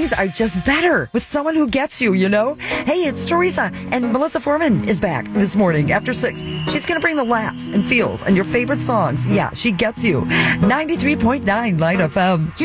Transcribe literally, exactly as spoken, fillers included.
days are just better with someone who gets you, you know? Hey, it's Teresa, and Melissa Foreman is back this morning after six. She's going to bring the laughs and feels and your favorite songs. Yeah, she gets you. ninety-three point nine Light F M.